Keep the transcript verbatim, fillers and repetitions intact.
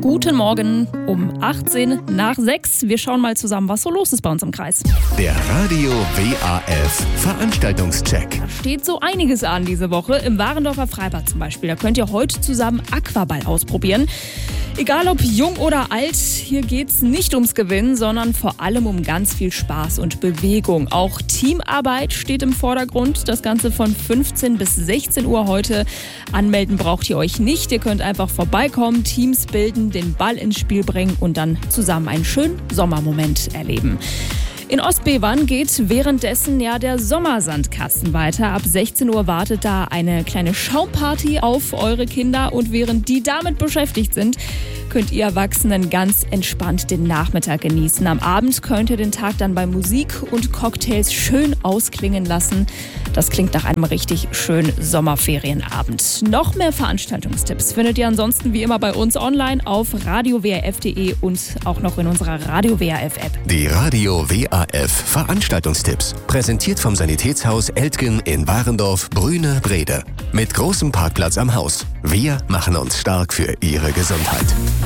Guten Morgen um achtzehn nach sechs. Wir schauen mal zusammen, was so los ist bei uns im Kreis. Der Radio W A F Veranstaltungscheck. Da steht so einiges an diese Woche. Im Warendorfer Freibad zum Beispiel. Da könnt ihr heute zusammen Aquaball ausprobieren. Egal ob jung oder alt, hier geht's nicht ums Gewinnen, sondern vor allem um ganz viel Spaß und Bewegung. Auch Teamarbeit steht im Vordergrund. Das Ganze von fünfzehn bis sechzehn Uhr heute. Anmelden braucht ihr euch nicht. Ihr könnt einfach vorbeikommen, Teams bilden, den Ball ins Spiel bringen und dann zusammen einen schönen Sommermoment erleben. In Ostbevern geht währenddessen ja der Sommersandkasten weiter. Ab sechzehn Uhr wartet da eine kleine Schaumparty auf eure Kinder. Und während die damit beschäftigt sind, könnt ihr Erwachsenen ganz entspannt den Nachmittag genießen. Am Abend könnt ihr den Tag dann bei Musik und Cocktails schön ausklingen lassen. Das klingt nach einem richtig schönen Sommerferienabend. Noch mehr Veranstaltungstipps findet ihr ansonsten wie immer bei uns online auf radio w a f punkt d e und auch noch in unserer Radio W A F App. Die Radio W A F Veranstaltungstipps. Präsentiert vom Sanitätshaus Eltgen in Warendorf, Brüne, Brede. Mit großem Parkplatz am Haus. Wir machen uns stark für Ihre Gesundheit.